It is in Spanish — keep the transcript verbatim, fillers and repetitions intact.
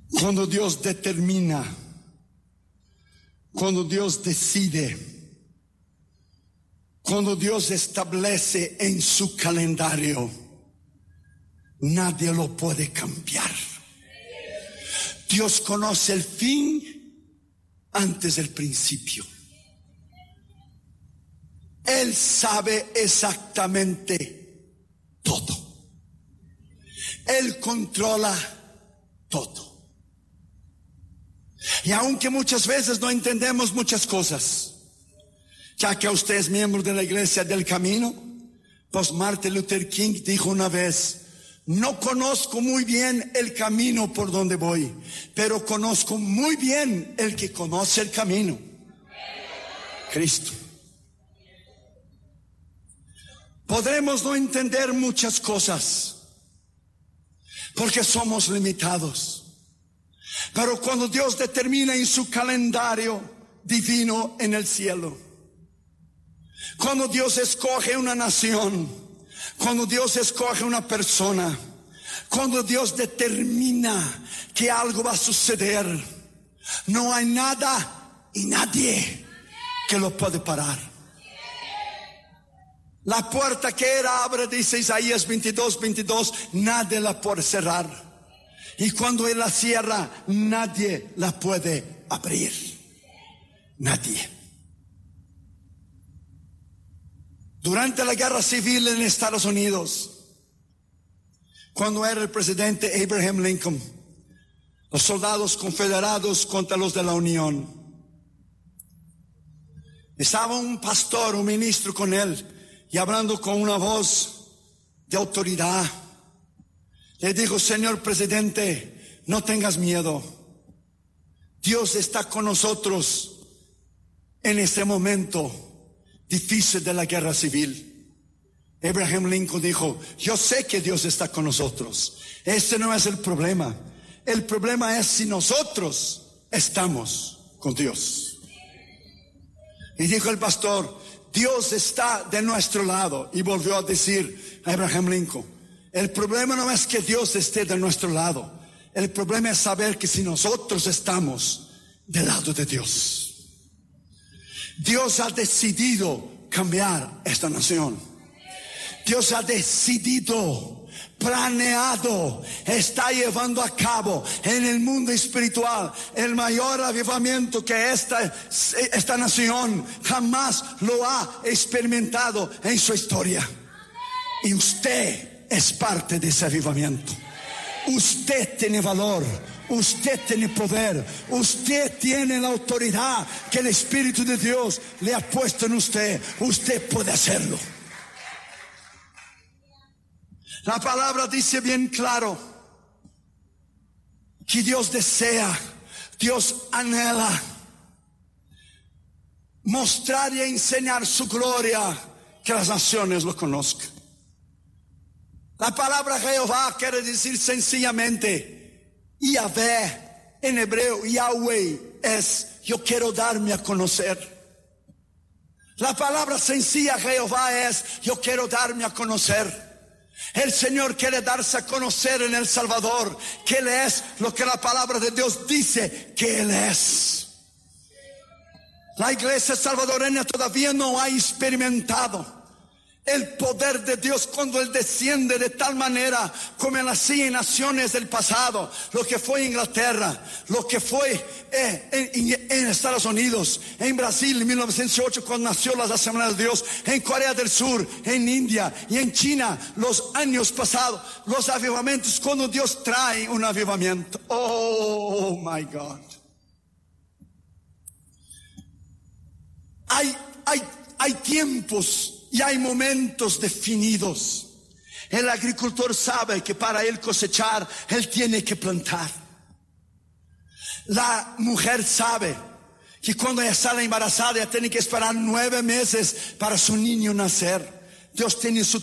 Cuando Dios determina, cuando Dios decide, cuando Dios establece en su calendario, nadie lo puede cambiar. Dios conoce el fin antes del principio. Él sabe exactamente todo. Él controla todo. Y aunque muchas veces no entendemos muchas cosas, ya que usted es miembro de la Iglesia del Camino, pues Martin Luther King dijo una vez: no conozco muy bien el camino por donde voy, pero conozco muy bien el que conoce el camino, Cristo. Podremos no entender muchas cosas porque somos limitados, pero cuando Dios determina en su calendario divino en el cielo, cuando Dios escoge una nación, cuando Dios escoge una persona, cuando Dios determina que algo va a suceder, no hay nada y nadie que lo puede parar. La puerta que era abre, dice Isaías veintidós, veintidós, nadie la puede cerrar. Y cuando Él la cierra, nadie la puede abrir. Nadie. Durante la guerra civil en Estados Unidos, cuando era el presidente Abraham Lincoln, los soldados confederados contra los de la Unión, estaba un pastor, un ministro con él, y hablando con una voz de autoridad, le dijo: señor presidente, no tengas miedo. Dios está con nosotros en este momento difícil de la guerra civil. Abraham Lincoln dijo: yo sé que Dios está con nosotros. Este no es el problema. El problema es si nosotros estamos con Dios. Y dijo el pastor: Dios está de nuestro lado. Y volvió a decir a Abraham Lincoln: el problema no es que Dios esté de nuestro lado. El problema es saber que si nosotros estamos del lado de Dios. Dios ha decidido cambiar esta nación. Dios ha decidido, planeado, está llevando a cabo en el mundo espiritual el mayor avivamiento que esta, esta nación jamás lo ha experimentado en su historia. Y usted es parte de ese avivamiento. Usted tiene valor, usted tiene poder, usted tiene la autoridad que el Espíritu de Dios le ha puesto en usted. Usted puede hacerlo. La palabra dice bien claro que Dios desea, Dios anhela mostrar y enseñar su gloria, que las naciones lo conozcan. La palabra Jehová quiere decir sencillamente Yahvé, en hebreo Yahweh es yo quiero darme a conocer. La palabra sencilla Jehová es yo quiero darme a conocer. El Señor quiere darse a conocer en El Salvador, que Él es lo que la palabra de Dios dice que Él es. La iglesia salvadoreña todavía no ha experimentado el poder de Dios cuando Él desciende de tal manera como en las cien naciones del pasado, lo que fue Inglaterra, lo que fue eh, en, en Estados Unidos, en Brasil en mil novecientos ocho cuando nació las Asambleas de Dios, en Corea del Sur, en India y en China los años pasados, los avivamientos cuando Dios trae un avivamiento. Oh my God. Hay, hay, hay tiempos y hay momentos definidos. El agricultor sabe que para él cosechar, él tiene que plantar. La mujer sabe que cuando ella sale embarazada, ella tiene que esperar nueve meses para su niño nacer. Dios tiene su